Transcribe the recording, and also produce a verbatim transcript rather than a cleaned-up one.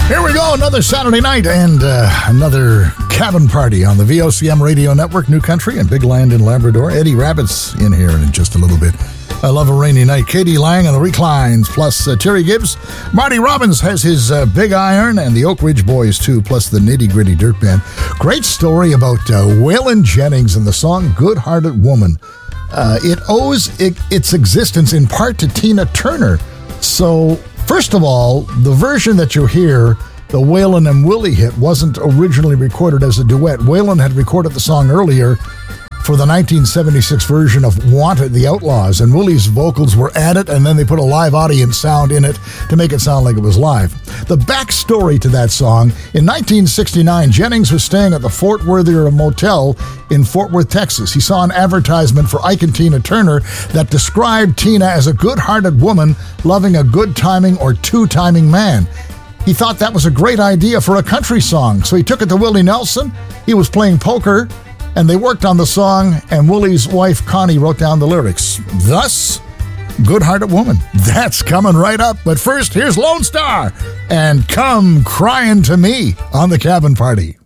Here we go, another Saturday night and uh, another cabin party on the V O C M Radio Network, New Country and Big Land in Labrador. Eddie Rabbit's in here in just a little bit. I love a rainy night. Katie Lang on the reclines, plus uh, Terry Gibbs. Marty Robbins has his uh, Big Iron, and the Oak Ridge Boys, too, plus the Nitty Gritty Dirt Band. Great story about uh, Waylon Jennings and the song Good-Hearted Woman. Uh, it owes it, its existence in part to Tina Turner. So, first of all, the version that you hear, the Waylon and Willie hit, wasn't originally recorded as a duet. Waylon had recorded the song earlier for the nineteen seventy-six version of Wanted, the Outlaws, and Willie's vocals were added, and then they put a live audience sound in it to make it sound like it was live. The backstory to that song, in nineteen sixty-nine, Jennings was staying at the Fort Worthier Motel in Fort Worth, Texas. He saw an advertisement for Ike and Tina Turner that described Tina as a good-hearted woman loving a good-timing or two-timing man. He thought that was a great idea for a country song, so he took it to Willie Nelson. He was playing poker, and they worked on the song, and Willie's wife, Connie, wrote down the lyrics. Thus, Good-Hearted Woman. That's coming right up. But first, here's Lone Star and Come Crying to Me on the Cabin Party.